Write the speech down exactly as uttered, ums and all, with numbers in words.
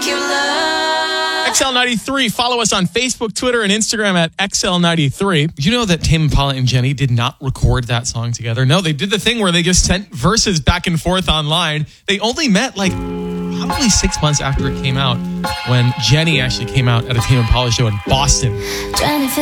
X L ninety-three. Follow us on Facebook, Twitter, and Instagram at X L ninety-three. You know that Tame Impala and Jenny did not record that song together? No, they did the thing where they just sent verses back and forth online. They only met like probably six months after it came out, when Jenny actually came out at a Tame Impala show in Boston.